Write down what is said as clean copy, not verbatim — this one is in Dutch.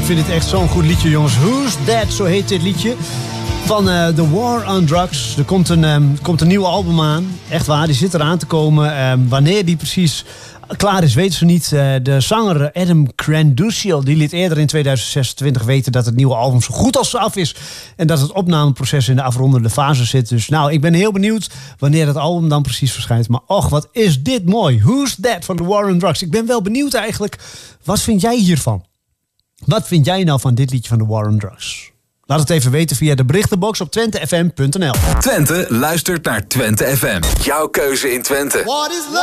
vind het echt zo'n goed liedje, jongens. Who's That, zo heet dit liedje. Van The War on Drugs. Er komt een nieuw album aan. Echt waar, die zit eraan te komen. Wanneer die precies klaar is, weten ze niet. De zanger Adam Cranduciel, die liet eerder in 2026 weten dat het nieuwe album zo goed als af is. En dat het opnameproces in de afrondende fase zit. Dus nou, ik ben heel benieuwd wanneer het album dan precies verschijnt. Maar och, wat is dit mooi. Who's That van The War on Drugs. Ik ben wel benieuwd eigenlijk. Wat vind jij hiervan? Wat vind jij nou van dit liedje van The War on Drugs? Laat het even weten via de berichtenbox op twentefm.nl. Twente luistert naar Twente FM. Jouw keuze in Twente. What is love?